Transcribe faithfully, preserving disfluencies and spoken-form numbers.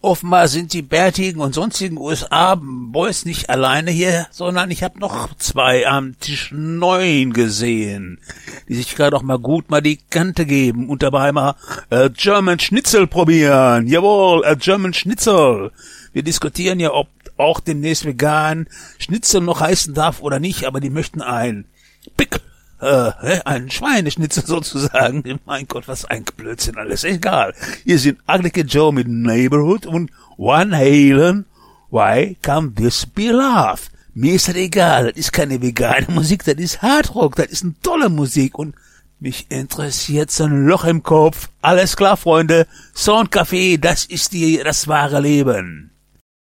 Offenbar sind die bärtigen und sonstigen U S A-Boys nicht alleine hier, sondern ich habe noch zwei am Tisch neun gesehen, die sich gerade auch mal gut mal die Kante geben und dabei mal äh, German Schnitzel probieren. Jawohl, äh, German Schnitzel. Wir diskutieren ja, ob auch demnächst vegan Schnitzel noch heißen darf oder nicht, aber die möchten ein Pick, äh, ein Schweineschnitzel sozusagen. Mein Gott, was ein Blödsinn alles. Egal. Hier sind Ugly Joe mit Neighborhood und Van Halen. Why can't this be love? Mir ist das egal. Das ist keine vegane Musik, das ist Hardrock, das ist eine tolle Musik und mich interessiert so ein Loch im Kopf. Alles klar, Freunde. Soundcafé, das ist die, das wahre Leben.